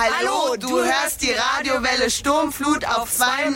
Hallo, du hörst die Radiowelle Sturmflut auf 92,3.